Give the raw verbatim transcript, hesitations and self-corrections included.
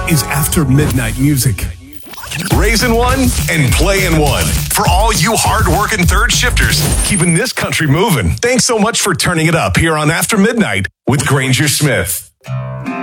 is After Midnight Music. Raising one and playing one. For all you hard-working third shifters, keeping this country moving. Thanks so much for turning it up here on After Midnight with Granger Smith.